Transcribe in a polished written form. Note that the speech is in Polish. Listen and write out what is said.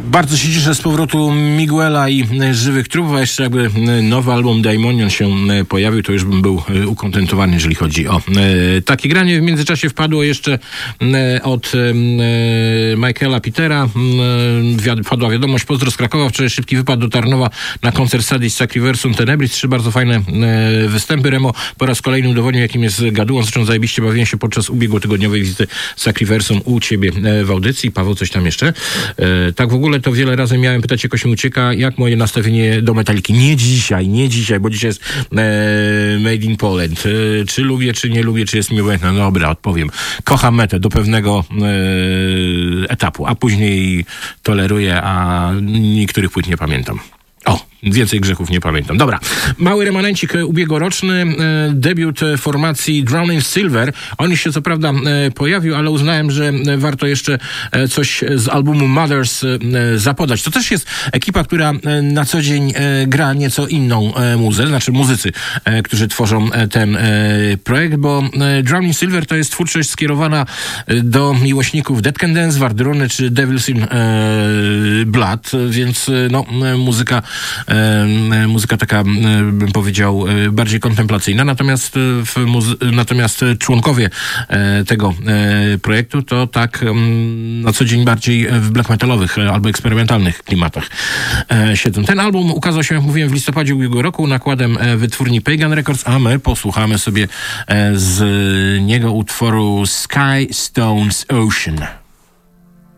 Bardzo się cieszę z powrotu Miguela i Żywych Trupów, a jeszcze jakby nowy album Daimonion się pojawił, to już bym był ukontentowany, jeżeli chodzi o takie granie. W międzyczasie wpadło jeszcze od Michaela Petera, wpadła wiadomość, pozdro z Krakowa, wczoraj szybki wypad do Tarnowa na koncert Sadis Sacriversum Tenebris, 3 bardzo fajne występy. Remo po raz kolejny udowodnił, jakim jest gadułą, zresztą zajebiście bawiłem się podczas ubiegłotygodniowej wizyty Sacriversum u ciebie w audycji. Paweł, coś tam jeszcze? Tak w ogóle to wiele razy miałem pytać, jakoś mi ucieka, jak moje nastawienie do Metaliki. Nie dzisiaj, bo dzisiaj jest Made in Poland. Czy lubię, czy nie lubię, czy jest mi obojętne? No dobra, odpowiem. Kocham metę do pewnego etapu, a później toleruję, a niektórych płyt nie pamiętam. Więcej grzechów nie pamiętam. Dobra, mały remanencik ubiegłoroczny, debiut formacji Drowning Silver. On się co prawda pojawił, ale uznałem, że warto jeszcze coś z albumu Mothers zapodać. To też jest ekipa, która na co dzień gra nieco inną muzę, znaczy muzycy, którzy tworzą ten projekt, bo Drowning Silver to jest twórczość skierowana do miłośników Dead Can Dance, Wardyruny czy Devil's in Blood, więc no, muzyka taka, bym powiedział, bardziej kontemplacyjna, natomiast członkowie tego projektu to tak na co dzień bardziej w black metalowych albo eksperymentalnych klimatach siedzą. Ten album ukazał się, jak mówiłem, w listopadzie ubiegłego roku nakładem wytwórni Pagan Records, a my posłuchamy sobie z niego utworu Sky Stones Ocean.